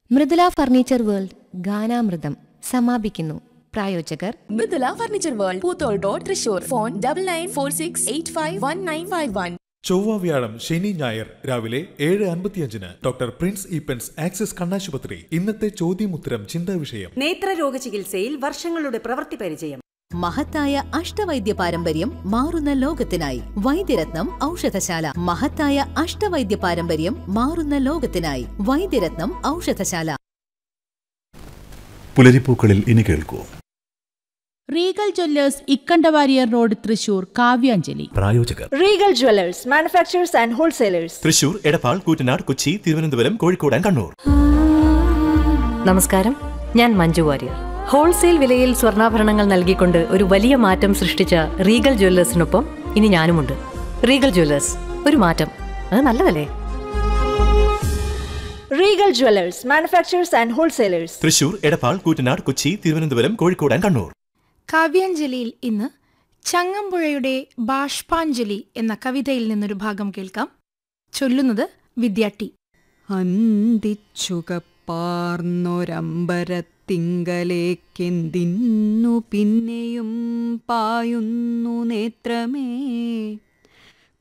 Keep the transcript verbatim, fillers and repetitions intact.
Mridula furniture world ഗാനാമൃതം സമാപിക്കുന്നു. പ്രായോജകർ Mridula furniture world, Poothole road, Thrissur. Phone double nine four six eight five one nine five one. ചൊവ്വ വ്യാഴം ശനി ഞായർ രാവിലെ ഏഴ് അൻപത്തിയഞ്ചിന് ഡോക്ടർ പ്രിൻസ് ഈപ്പൻസ് ആക്സിസ് കണ്ണാശുപത്രി. ഇന്നത്തെ ചോദ്യമുത്തരം ചിന്താ വിഷയം. നേത്രരോഗ ചികിത്സയിൽ വർഷങ്ങളുടെ പ്രവൃത്തി പരിചയം. മഹത്തായ അഷ്ടവൈദ്യ പാരമ്പര്യം മാറുന്ന ലോകത്തിനായി വൈദ്യരത്നം ഔഷധശാല. മഹത്തായ അഷ്ടവൈദ്യ പാരമ്പര്യം മാറുന്ന ലോകത്തിനായി വൈദ്യരത്നം ഔഷധശാല. പുലരിപ്പൂക്കളിൽ ഇനി കേൾക്കൂ. Regal Jewellers Ikkanda Warrier road, Thrissur. Kavyanjali. പ്രായോജകർ Regal Jewellers, manufacturers and wholesalers, Thrissur, Edappal, Koottanad, Kochi, Thiruvananthapuram, Kozhikode and Kannur. നമസ്കാരം, ഞാൻ മഞ്ജു വാര്യർ. ഹോൾസെയിൽ വിലയിൽ സ്വർണ്ണാഭരണങ്ങൾ നൽകിക്കൊണ്ട് ഒരു വലിയ മാറ്റം സൃഷ്ടിച്ച റീഗൽ ജ്വല്ലേഴ്സിനൊപ്പം ഇനി ഞാനുമുണ്ട്. റീഗൽ ജ്വല്ലേഴ്സ്, ഒരു മാറ്റം, അത് നല്ലതല്ലേ? Regal Jewellers, manufacturers and wholesalers, Thrissur, Edappal, Koottanad, Kochi, Thiruvananthapuram, Kozhikode and Kannur. കാവ്യാഞ്ജലിയിൽ ഇന്ന് ചങ്ങമ്പുഴയുടെ ബാഷ്പാഞ്ജലി എന്ന കവിതയിൽ നിന്നൊരു ഭാഗം കേൾക്കാം. ചൊല്ലുന്നത് വിദ്യാട്ടി. അന്തിച്ചുകപ്പാർന്നൊരമ്പരത്തിങ്കലേക്കെന്തിന്നു പിന്നെയും പായുന്നു നേത്രമേ,